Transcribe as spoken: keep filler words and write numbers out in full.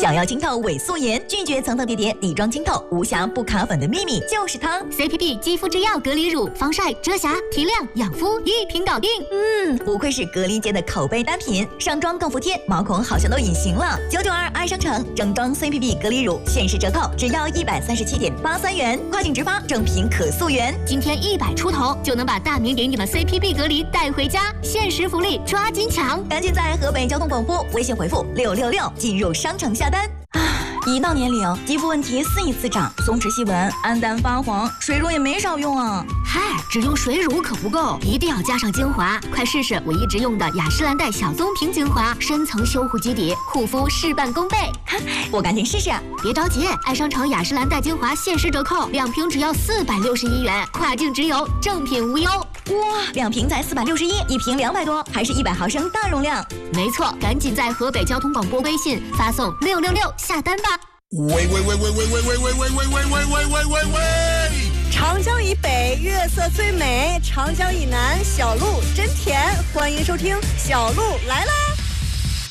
想要清透伪素颜，拒绝层层叠叠底妆清透，无瑕不卡粉的秘密就是它 C P B 肌肤之钥隔离乳，防晒、遮瑕、提亮、养肤一瓶搞定。 嗯，不愧是隔离界的口碑单品，上妆更服帖，毛孔好像都隐形了。九九二爱商城整装 C P B 隔离乳限时折扣，只要一百三十七点八三元，快警直发，正品可溯源。 今天一百出头就能把大明给你的 C P B 隔离带回家，限时福利抓紧抢！ 赶紧在河北交通广播微信回复六六六进入商城下单。一到年龄，肌肤问题肆意滋长，松弛细纹、暗淡发黄，水乳也没少用啊。 嗨，只用水乳可不够，一定要加上精华。快试试我一直用的雅诗兰黛小棕瓶精华，深层修护基底，护肤事半功倍。 我赶紧试试。 别着急，爱商城雅诗兰黛精华限时折扣，两瓶只要四百六十一元，跨境直邮，正品无忧。 哇，两瓶才四百六十一，一瓶两百多，还是一百毫升大容量。 没错，赶紧在河北交通广播微信发送六六六下单吧。 喂喂喂喂喂喂喂喂喂喂喂喂喂喂喂喂！ 长江以北月色最美，长江以南小鹿真甜。欢迎收听小鹿来啦！